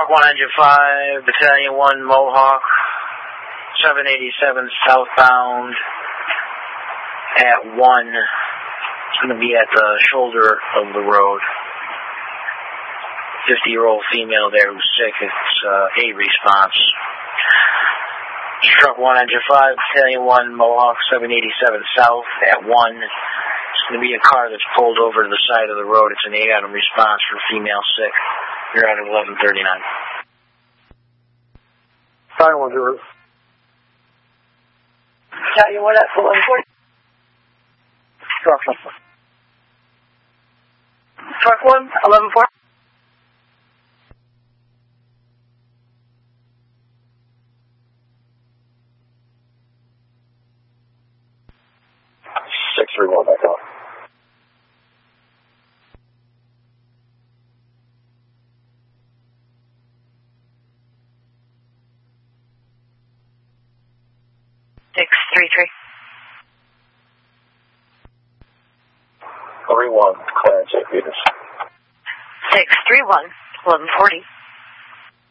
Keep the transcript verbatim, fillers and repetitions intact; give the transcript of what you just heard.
Truck one engine five, Battalion one Mohawk, seven eighty-seven southbound at one. It's going to be at the shoulder of the road. fifty-year-old female there who's sick. It's uh, a response. Truck one engine five, Battalion one Mohawk, seven eighty-seven south at one. It's going to be a car that's pulled over to the side of the road. It's an eight-item response for female sick. You're out at eleven thirty-nine. Battalion one zero. Battalion one at eleven forty. Truck one. Truck one, eleven forty. six three one back off. six three three. three one, Clarence, eight meters. six three one, eleven forty.